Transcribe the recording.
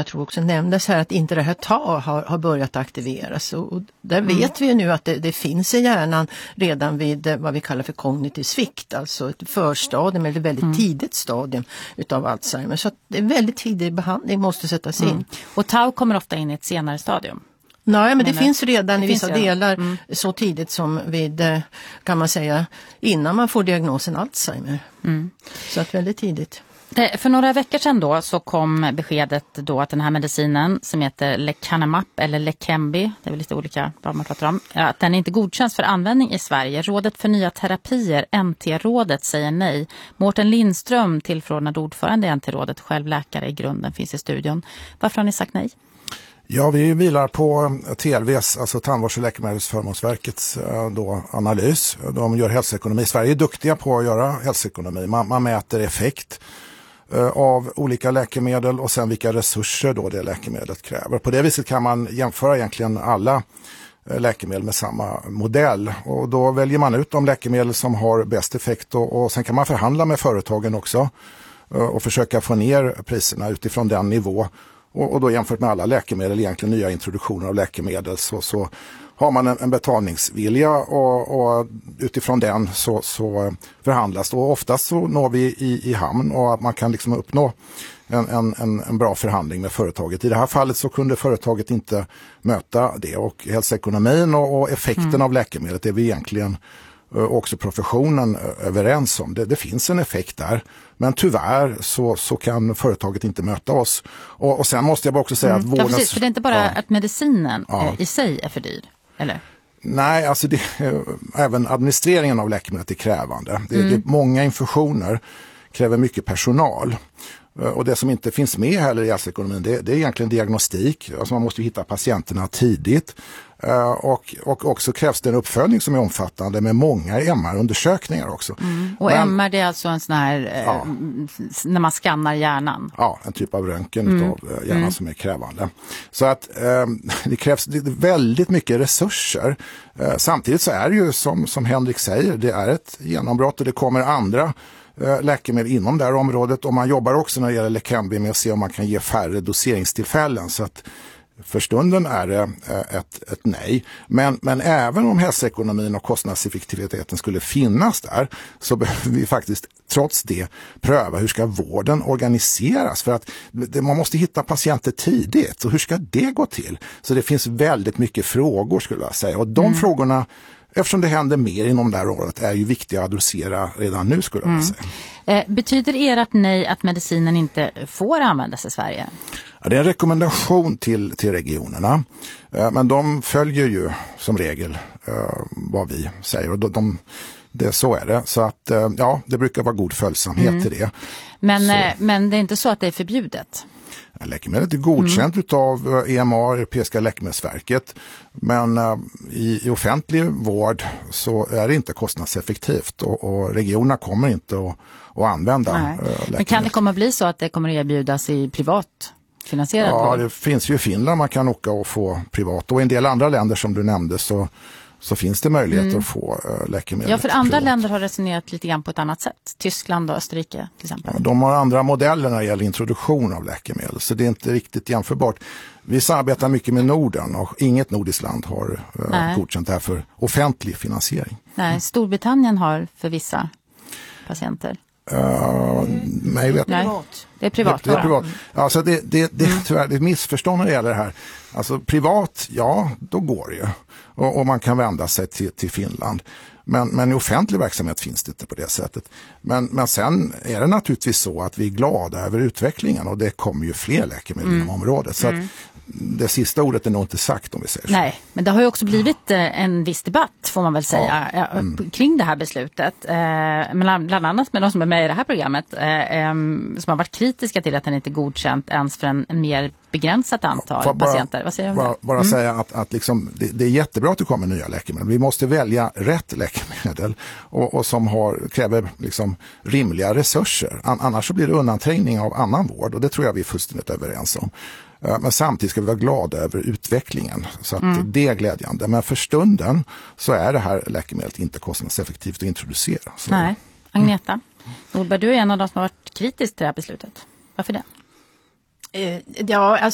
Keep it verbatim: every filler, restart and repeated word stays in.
jag tror också nämndes här, att inte det här T A har, har börjat aktiveras. Och, och där mm. vet vi ju nu att det, det finns i hjärnan redan vid vad vi kallar för kognitiv svikt, alltså ett förstadium eller väldigt mm. tidigt stadium utav Alzheimer. Så att det är väldigt tidig behandling måste sättas in. Mm. Och Tau kommer ofta in i ett senare stadium. Nej, men det men, finns redan det i vissa redan. delar mm. så tidigt som vid, kan man säga, innan man får diagnosen Alzheimer. Mm. Så att väldigt tidigt. För några veckor sedan då så kom beskedet då att den här medicinen som heter Lecanemab eller Leqembi, det är väl lite olika vad man pratar om, att den inte godkänns för användning i Sverige. Rådet för nya terapier, N T-rådet, säger nej. Mårten Lindström, tillförordnad ordförande i N T-rådet, själv läkare i grunden, finns i studion. Varför har ni sagt nej? Ja, vi vilar på T L V:s, alltså Tandvårds- och läkemedelsförmånsverkets då, analys. De gör hälsoekonomi. Sverige är duktiga på att göra hälsoekonomi. Man, man mäter effekt av olika läkemedel och sen vilka resurser då det läkemedlet kräver. På det viset kan man jämföra egentligen alla läkemedel med samma modell, och då väljer man ut de läkemedel som har bäst effekt, och, och sen kan man förhandla med företagen också och försöka få ner priserna utifrån den nivå, och, och då jämfört med alla läkemedel, egentligen nya introduktioner av läkemedel, så, så har man en, en betalningsvilja, och, och utifrån den så, så förhandlas, och oftast så når vi i, i hamn, och att man kan liksom uppnå en, en, en, en bra förhandling med företaget. I det här fallet så kunde företaget inte möta det, och hälsoekonomin och, och effekten mm. av läkemedlet är vi egentligen också professionen överens om. Det, det finns en effekt där, men tyvärr så, så kan företaget inte möta oss. Och, och sen måste jag bara också säga mm. att vårdens... Ja, precis, för det är inte bara ja. att medicinen ja. i sig är för dyr, eller? Nej, alltså det, även administreringen av läkemedlet är krävande. Det, mm. det, många infusioner kräver mycket personal. Och det som inte finns med heller i hälsoekonomin, det, det är egentligen diagnostik. Alltså man måste hitta patienterna tidigt. Uh, och, och också krävs det en uppföljning som är omfattande med många M R-undersökningar också. Mm. Och Men, M R, det är alltså en sån här, ja. eh, när man skannar hjärnan? Ja, en typ av röntgen mm. av uh, hjärnan mm. som är krävande. Så att um, det krävs det, väldigt mycket resurser. Uh, samtidigt så är det ju som, som Henrik säger, det är ett genombrott, och det kommer andra läkemedel inom det här området, och man jobbar också när det gäller Leqembi med att se om man kan ge färre doseringstillfällen, så att för stunden är det ett, ett nej. Men, men även om hälsoekonomin och kostnadseffektiviteten skulle finnas där, så behöver vi faktiskt trots det pröva hur ska vården organiseras, för att det, man måste hitta patienter tidigt, och hur ska det gå till? Så det finns väldigt mycket frågor skulle jag säga, och de mm. frågorna, eftersom det händer mer inom det här året, är ju viktiga att adressera redan nu skulle jag mm. säga. Eh, betyder ert nej att medicinen inte får användas i Sverige? Ja, det är en rekommendation till, till regionerna. Eh, men de följer ju som regel eh, vad vi säger. Och de, de, det, så är det. Så att eh, ja, det brukar vara god följsamhet mm. till det. Men, eh, men det är inte så att det är förbjudet? Läkemedlet är godkänt mm. av E M A, Europeiska läkemedelsverket, men uh, i, i offentlig vård så är det inte kostnadseffektivt, och, och regionerna kommer inte att, att använda uh, läkemedel. Men kan det komma att bli så att det kommer att erbjudas i privat finansierad ja, vård? Det finns ju i Finland, man kan åka och få privat, och i en del andra länder som du nämnde så så finns det möjligheter mm. att få uh, läkemedel. Ja, för andra privat. länder har resonerat lite grann på ett annat sätt. Tyskland och Österrike till exempel. Ja, de har andra modeller när det gäller introduktion av läkemedel, så det är inte riktigt jämförbart. Vi samarbetar mycket med Norden, och inget nordiskt land har uh, godkänt det här för offentlig finansiering. Nej, Storbritannien har för vissa patienter. Uh, nej, vet nej, det är privat. Det, det är privat. Alltså det, det, det, mm. tyvärr, det är missförstånd när det gäller det här. Alltså privat, ja, då går det ju. Och, och man kan vända sig till, till Finland. Men, men i offentlig verksamhet finns det inte på det sättet. Men, men sen är det naturligtvis så att vi är glada över utvecklingen, och det kommer ju fler läkemedel mm. inom området. Så mm. att det sista ordet är nog inte sagt, om vi säger så. Nej, men det har ju också blivit en viss debatt, får man väl säga, ja. mm. kring det här beslutet. Men bland annat med de som är med i det här programmet som har varit kritiska till att den inte är godkänt ens för en, en mer begränsat antal ja, bara, patienter. Vad säger du? Bara, bara mm. säga att, att liksom, det, det är jättebra att det kommer nya läkemedel. Vi måste välja rätt läkemedel, och, och som har, kräver liksom rimliga resurser. An, annars så blir det undanträngning av annan vård, och det tror jag vi är fullständigt överens om. Men samtidigt ska vi vara glada över utvecklingen, så att mm. det är glädjande. Men för stunden så är det här läkemedlet inte kostnadseffektivt att introducera. Så. Nej, Agneta. Nordberg, du är en av de som har varit kritisk till det här beslutet. Varför det? Eh, ja, alltså